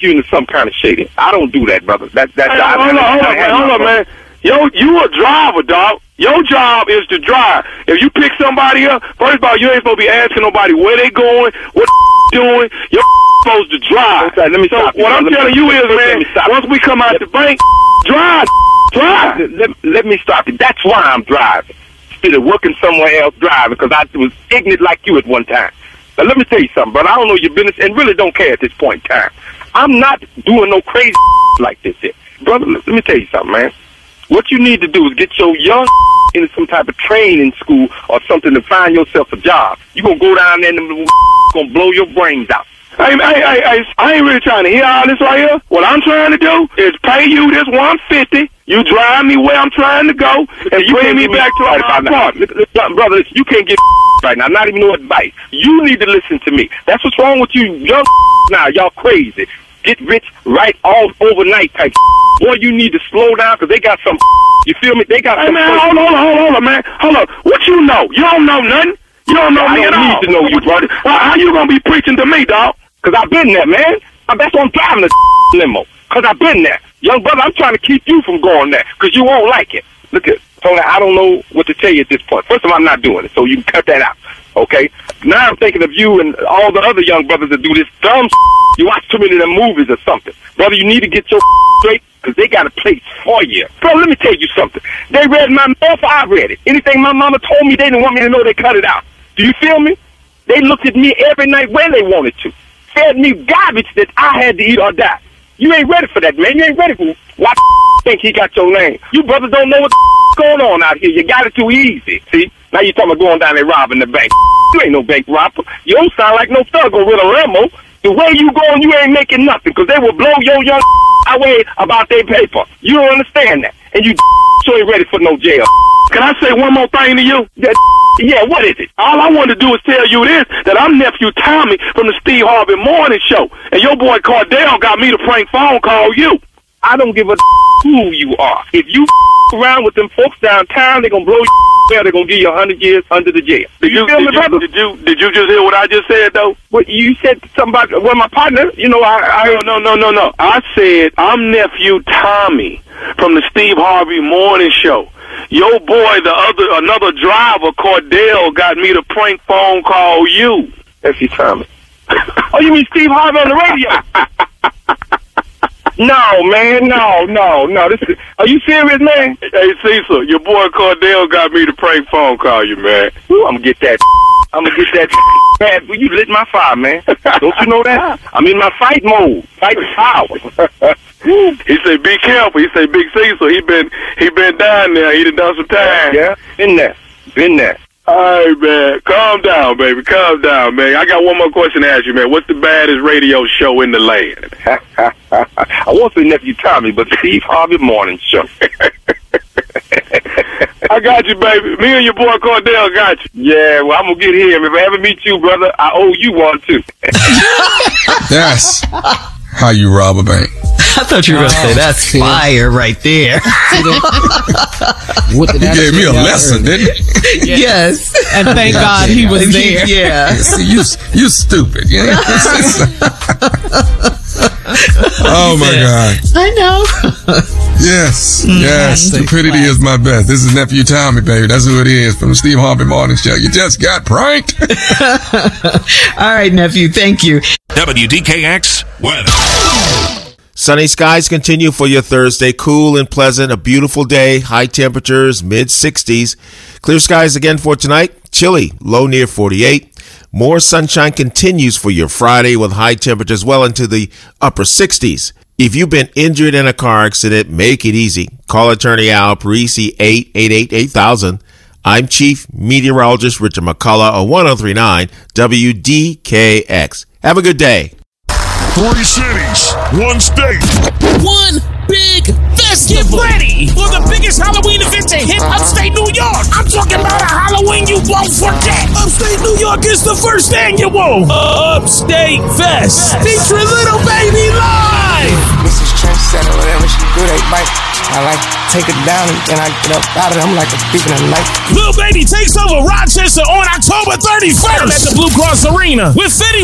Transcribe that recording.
you into some kind of shady. I don't do that, brother. Hold on, man. Yo, you a driver, dog. Your job is to drive. If you pick somebody up, first of all, you ain't supposed to be asking nobody where they going, what doing. You're supposed to drive. Okay, let me stop you. What I'm telling you is, man, once we come out the bank, drive. Let me stop you. That's why I'm driving. Instead of working somewhere else driving, because I was ignorant like you at one time. But let me tell you something, brother. I don't know your business and really don't care at this point in time. I'm not doing no crazy like this here. Brother, let me tell you something, man. What you need to do is get your young into some type of training school or something to find yourself a job. You going to go down there and them going to blow your brains out. Hey, I ain't really trying to hear all this right here. What I'm trying to do is pay you this $150. You drive me where I'm trying to go and you bring me back to my apartment. Brother, you can't get right now. Not even no advice. You need to listen to me. That's what's wrong with you young now. Y'all crazy. Get rich right all overnight type. Boy, you need to slow down because they got some. You feel me? They got some. Hey, man, hold on, man. Hold on. What you know? You don't know nothing. You don't know me at all. I don't need to know you, brother. How you going to be preaching to me, dog? Because I've been there, man. That's why I'm driving the limo. Because I've been there. Young brother, I'm trying to keep you from going there because you won't like it. Look at Tony, I don't know what to tell you at this point. First of all, I'm not doing it, so you can cut that out, okay? Now I'm thinking of you and all the other young brothers that do this dumb You watch too many of them movies or something. Brother, you need to get your straight because they got a place for you. Bro, let me tell you something. They read my mail, I read it. Anything my mama told me, they didn't want me to know, they cut it out. Do you feel me? They looked at me every night when they wanted to. Fed me garbage that I had to eat or die. You ain't ready for that, man. You ain't ready for why think he got your name. You brothers don't know what's going on out here. You got it too easy. See? Now you talking about going down there robbing the bank. You ain't no bank robber. You don't sound like no thug with a limo. The way you going, you ain't making nothing because they will blow your young away about their paper. You don't understand that. And you sure ain't ready for no jail. Can I say one more thing to you? Yeah, what is it? All I want to do is tell you this, that I'm nephew Tommy from the Steve Harvey Morning Show. And your boy Cordell got me to prank phone call you. I don't give a who you are. If you around with them folks downtown, they're going to blow you well, they're going to give you 100 years under the jail. Did you feel me, brother? Did you just hear what I just said, though? Well, you said something about, well, my partner, you know, No. I said, I'm nephew Tommy from the Steve Harvey Morning Show. Your boy, another driver, Cordell, got me to prank phone call you. Nephew Tommy. Oh, you mean Steve Harvey on the radio? No, man, no. Are you serious, man? Hey, Cecil, your boy Cordell got me to prank phone call you, man. Ooh, I'm gonna get that. Man, you lit my fire, man. Don't you know that? I'm in my fight mode. Fight power. He said, be careful. He said, Big Cecil, he been down there. He done some time. Yeah, been there. All right, man. Calm down, baby. Calm down, man. I got one more question to ask you, man. What's the baddest radio show in the land? I won't say Nephew Tommy, but Steve Harvey Morning Show. I got you, baby. Me and your boy Cordell got you. Yeah, well, I'm going to get him. If I ever meet you, brother, I owe you one, too. That's how you rob a bank. I thought you were going to say that's fire right there. He gave me a lesson, didn't he? Yes. And thank God he was there. Yeah. See, you stupid. You know? Oh, my God. I know. Yes. Stupidity is my best. This is Nephew Tommy, baby. That's who it is from the Steve Harvey Morning Show. You just got pranked. All right, nephew. Thank you. WDKX weather. Sunny skies continue for your Thursday. Cool and pleasant. A beautiful day. High temperatures, mid-60s. Clear skies again for tonight. Chilly. Low near 48. More sunshine continues for your Friday with high temperatures well into the upper 60s. If you've been injured in a car accident, make it easy. Call attorney Al Parisi 888-8000. I'm Chief Meteorologist Richard McCullough of 1039 WDKX. Have a good day. 3 cities, 1 state, 1 big festival. Get ready for the biggest Halloween event to hit upstate New York. I'm talking about a Halloween you won't forget. Upstate New York is the first annual Upstate Fest featuring Little Baby live. Mrs. Trendsetter, whatever she do, they bite. I like take it down and then I get up out of it. I'm like a thief in the night. Little Baby takes over Rochester on October 31st at the Blue Cross Arena with Fitty